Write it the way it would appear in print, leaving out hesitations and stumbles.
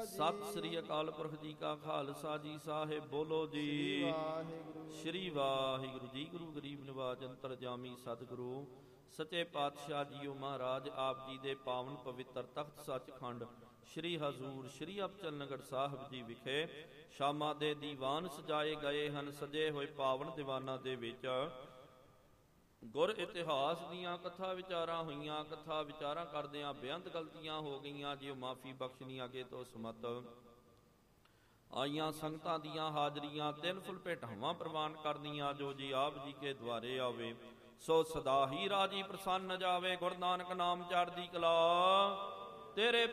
ਸਤਿ ਸ੍ਰੀ ਅਕਾਲ ਪੁਰਖ ਜੀ ਕਾ ਖਾਲਸਾ ਜੀ, ਸਾਹਿਬ ਬੋਲੋ ਜੀ। ਸ੍ਰੀ ਵਾਹਿਗੁਰੂ ਜੀ। ਗੁਰੂ ਗਰੀਬ ਨਿਵਾਜ ਅੰਤਰਜਾਮੀ ਸਤਿਗੁਰੂ ਸੱਚੇ ਪਾਤਸ਼ਾਹ ਜੀਓ ਮਹਾਰਾਜ ਆਪ ਜੀ ਦੇ ਪਾਵਨ ਪਵਿੱਤਰ ਤਖਤ ਸੱਚਖੰਡ ਸ੍ਰੀ ਹਜ਼ੂਰ ਸ੍ਰੀ ਅਬਚਲਨਗਰ ਸਾਹਿਬ ਜੀ ਵਿਖੇ ਸ਼ਾਮਾਂ ਦੇ ਦੀਵਾਨ ਸਜਾਏ ਗਏ ਹਨ। ਸਜੇ ਹੋਏ ਪਾਵਨ ਦੀਵਾਨਾਂ ਦੇ ਵਿੱਚ ਗੁਰ ਇਤਿਹਾਸ ਦੀਆਂ ਕਥਾ ਵਿਚਾਰਾਂ ਹੋਈਆਂ। ਕਥਾ ਵਿਚਾਰਾਂ ਕਰਦਿਆਂ ਬੇਅੰਤ ਗਲਤੀਆਂ ਹੋ ਗਈਆਂ, ਜਿਉ ਮਾਫੀ ਬਖਸ਼ਣੀ ਅੱਗੇ ਤੋਂ ਸਮਤ ਆਈਆਂ ਸੰਗਤਾਂ ਦੀਆਂ ਹਾਜ਼ਰੀਆਂ ਤਿੰਨ ਫੁੱਲ ਭੇਟਾਵਾਂ ਪ੍ਰਵਾਨ ਕਰਨੀਆਂ। ਜੋ ਜੀ ਆਪ ਜੀ ਕੇ ਦੁਆਰੇ ਆਵੇ ਸੋ ਸਦਾ ਹੀ ਰਾਜੀ ਪ੍ਰਸੰਨ ਜਾਵੇ। ਗੁਰੂ ਨਾਨਕ ਨਾਮ ਚੜ੍ਹਦੀ ਕਲਾ, ਤੇਰੇ